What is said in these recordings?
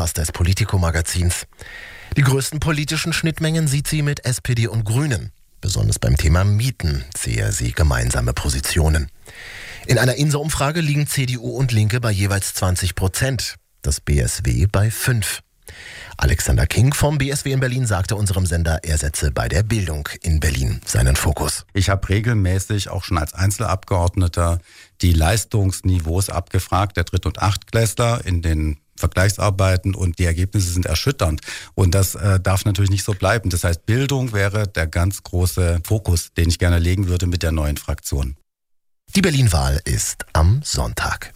Podcast des Politico-Magazins. Die größten politischen Schnittmengen sieht sie mit SPD und Grünen. Besonders beim Thema Mieten sehe sie gemeinsame Positionen. In einer INSA-Umfrage liegen CDU und Linke bei jeweils 20%, das BSW bei 5%. Alexander King vom BSW in Berlin sagte unserem Sender, er setze bei der Bildung in Berlin seinen Fokus. Ich habe regelmäßig auch schon als Einzelabgeordneter die Leistungsniveaus abgefragt, der Dritt- und Achtklässler in den Vergleichsarbeiten, und die Ergebnisse sind erschütternd. Und das darf natürlich nicht so bleiben. Das heißt, Bildung wäre der ganz große Fokus, den ich gerne legen würde mit der neuen Fraktion. Die Berlin-Wahl ist am Sonntag.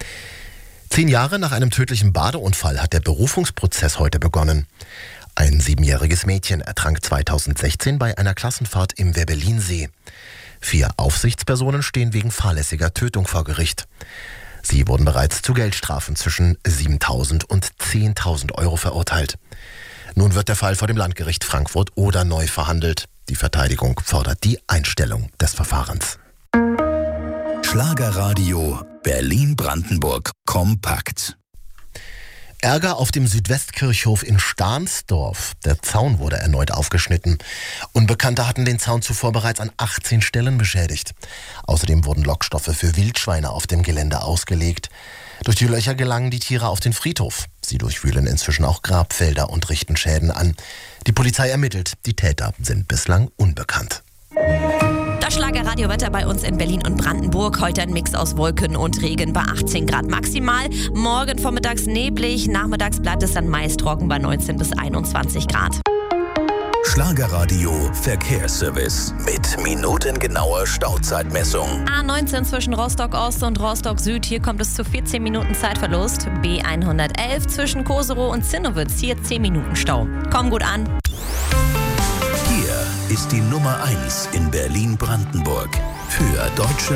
10 Jahre nach einem tödlichen Badeunfall hat der Berufungsprozess heute begonnen. Ein 7-jähriges Mädchen ertrank 2016 bei einer Klassenfahrt im Werbellinsee. 4 Aufsichtspersonen stehen wegen fahrlässiger Tötung vor Gericht. Sie wurden bereits zu Geldstrafen zwischen 7.000 und 10.000 Euro verurteilt. Nun wird der Fall vor dem Landgericht Frankfurt-Oder neu verhandelt. Die Verteidigung fordert die Einstellung des Verfahrens. Schlagerradio Berlin-Brandenburg kompakt. Ärger auf dem Südwestkirchhof in Stahnsdorf. Der Zaun wurde erneut aufgeschnitten. Unbekannte hatten den Zaun zuvor bereits an 18 Stellen beschädigt. Außerdem wurden Lockstoffe für Wildschweine auf dem Gelände ausgelegt. Durch die Löcher gelangen die Tiere auf den Friedhof. Sie durchwühlen inzwischen auch Grabfelder und richten Schäden an. Die Polizei ermittelt. Die Täter sind bislang unbekannt. Das Schlagerradiowetter bei uns in Berlin und Brandenburg. Heute ein Mix aus Wolken und Regen bei 18 Grad maximal. Morgen vormittags neblig, nachmittags bleibt es dann meist trocken bei 19 bis 21 Grad. Schlagerradio Verkehrsservice mit minutengenauer Stauzeitmessung. A19 zwischen Rostock-Ost und Rostock-Süd. Hier kommt es zu 14 Minuten Zeitverlust. B111 zwischen Koserow und Zinnowitz. Hier 10 Minuten Stau. Komm gut an. Hier ist die Nummer 1 in Berlin-Brandenburg für deutsche